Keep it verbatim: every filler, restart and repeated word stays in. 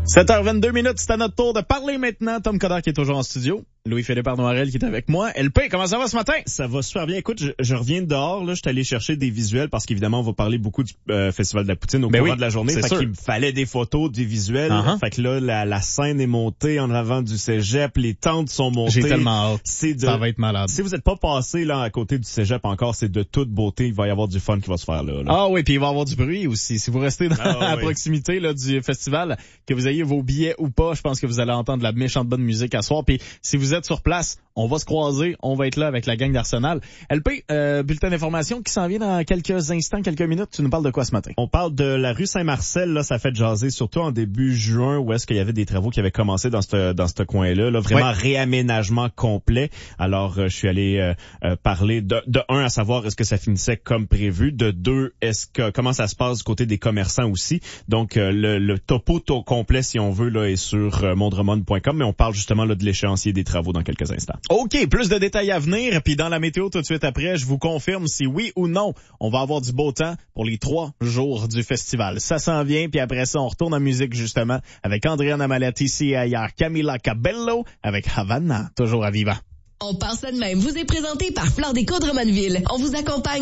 sept heures vingt-deux minutes, c'est à notre tour de parler maintenant. Tom Coderre qui est toujours en studio. Louis-Philippe Arnoirel qui est avec moi. L P, comment ça va ce matin? Ça va super bien. Écoute, je, je reviens de dehors, là, je suis allé chercher des visuels parce qu'évidemment, on va parler beaucoup du euh, Festival de la Poutine au ben courant oui, de la journée. C'est fait sûr. qu'il me fallait des photos, des visuels. Uh-huh. Fait que là, la, la scène est montée en avant du cégep, les tentes sont montées. J'ai tellement hâte. C'est de... Ça va être malade. Si vous n'êtes pas passé là à côté du cégep encore, c'est de toute beauté. Il va y avoir du fun qui va se faire là. là. Ah oui, puis il va y avoir du bruit aussi. Si vous restez dans, ah, à oui. proximité là, du festival, que vous ayez vos billets ou pas, je pense que vous allez entendre de la méchante bonne musique à soir. Puis si vous êtes sur place, on va se croiser, on va être là avec la gang d'Arsenal. L P, euh, bulletin d'information qui s'en vient dans quelques instants, quelques minutes. Tu nous parles de quoi ce matin? On parle de la rue Saint-Marcel, là, ça fait jaser, surtout en début juin, où est-ce qu'il y avait des travaux qui avaient commencé dans ce dans ce coin-là, là, vraiment ouais. réaménagement complet. Alors, euh, je suis allé euh, euh, parler de, de un, à savoir est-ce que ça finissait comme prévu, de deux, est-ce que comment ça se passe du côté des commerçants aussi. Donc, euh, le, le topo to complet, si on veut, là, est sur euh, mondremon point com, mais on parle justement là de l'échéancier des travaux dans quelques instants. OK, plus de détails à venir, puis dans la météo tout de suite après, je vous confirme si oui ou non, on va avoir du beau temps pour les trois jours du festival. Ça s'en vient, puis après ça, on retourne en musique justement avec Andréane Amalati ici et ailleurs, Camila Cabello avec Havana, toujours à vivant. On pense ça de même. Vous est présenté par Flore Déco de Drummondville. On vous accompagne